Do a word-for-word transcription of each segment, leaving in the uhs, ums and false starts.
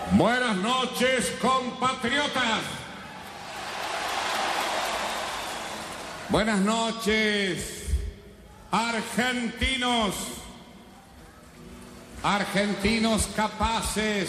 Buenas noches, compatriotas. Buenas noches, argentinos. Argentinos capaces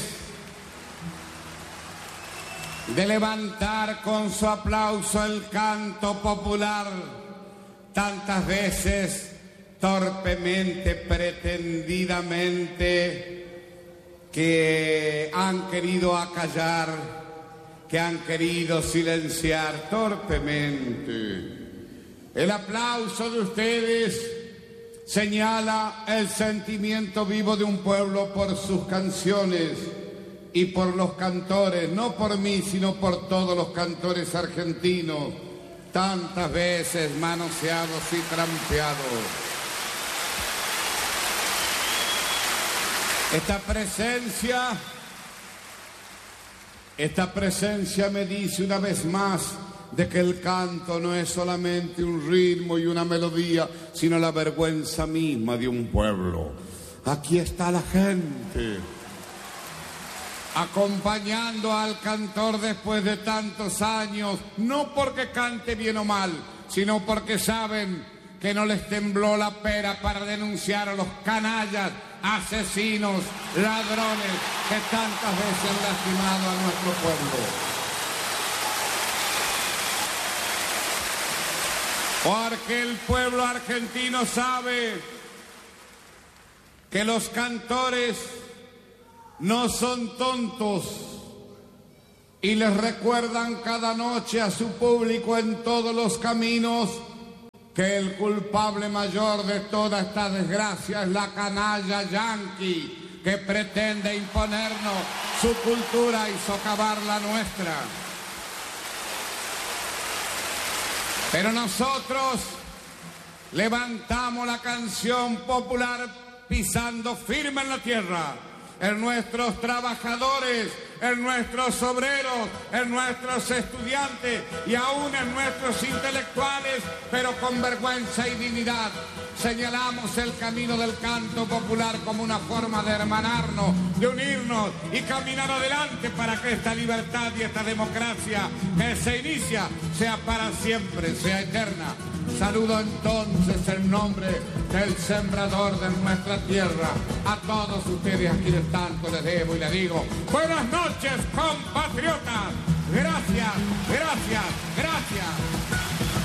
de levantar con su aplauso el canto popular, tantas veces torpemente, pretendidamente, que han querido acallar, que han querido silenciar torpemente. El aplauso de ustedes señala el sentimiento vivo de un pueblo por sus canciones y por los cantores, no por mí, sino por todos los cantores argentinos, tantas veces manoseados y trampeados. Esta presencia, esta presencia me dice una vez más de que el canto no es solamente un ritmo y una melodía, sino la vergüenza misma de un pueblo. Aquí está la gente, acompañando al cantor después de tantos años, no porque cante bien o mal, sino porque saben que no les tembló la pera para denunciar a los canallas, asesinos, ladrones que tantas veces han lastimado a nuestro pueblo. Porque el pueblo argentino sabe que los cantores no son tontos y les recuerdan cada noche a su público en todos los caminos que el culpable mayor de toda esta desgracia es la canalla yanqui que pretende imponernos su cultura y socavar la nuestra. Pero nosotros levantamos la canción popular pisando firme en la tierra, en nuestros trabajadores, en nuestros obreros, en nuestros estudiantes y aún en nuestros intelectuales, pero con vergüenza y dignidad. Señalamos el camino del canto popular como una forma de hermanarnos, de unirnos y caminar adelante para que esta libertad y esta democracia que se inicia sea para siempre, sea eterna. Saludo entonces en nombre del sembrador de nuestra tierra a todos ustedes a quienes tanto les debo y les digo buenas noches, compatriotas. Gracias, gracias, gracias.